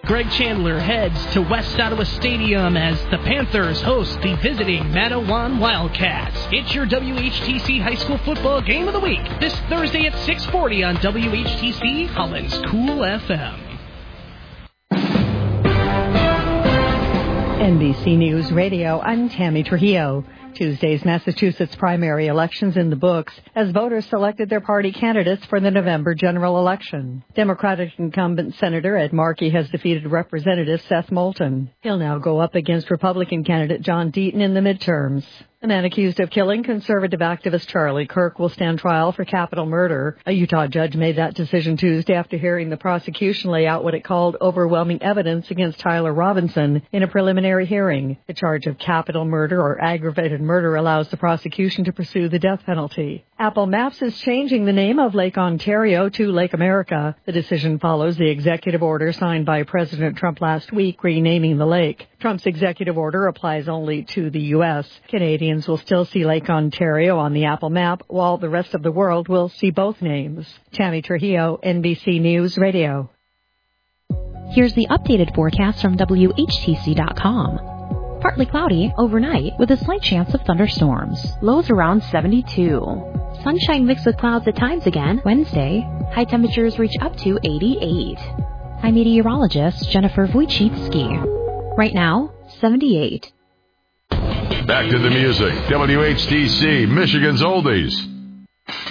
Greg Chandler heads to West Ottawa Stadium as the Panthers host the visiting Manawan Wildcats. It's your WHTC High School Football Game of the Week this Thursday at 6:40 on WHTC Holland's Cool FM. NBC News Radio, I'm Tammy Trujillo. Tuesday's Massachusetts primary elections in the books as voters selected their party candidates for the November general election. Democratic incumbent Senator Ed Markey has defeated Representative Seth Moulton. He'll now go up against Republican candidate John Deaton in the midterms. The man accused of killing conservative activist Charlie Kirk will stand trial for capital murder. A Utah judge made that decision Tuesday after hearing the prosecution lay out what it called overwhelming evidence against Tyler Robinson in a preliminary hearing. The charge of capital murder or aggravated murder allows the prosecution to pursue the death penalty. Apple Maps is changing the name of Lake Ontario to Lake America. The decision follows the executive order signed by President Trump last week renaming the lake. Trump's executive order applies only to the U.S. Canadians will still see Lake Ontario on the Apple map, while the rest of the world will see both names. Tammy Trujillo, NBC News Radio. Here's the updated forecast from WHTC.com. Partly cloudy overnight with a slight chance of thunderstorms. Lows around 72. Sunshine mixed with clouds at times again Wednesday. High temperatures reach up to 88. I'm meteorologist Jennifer Wojcicki. Right now, 78. Back to the music. WHTC, Michigan's Oldies.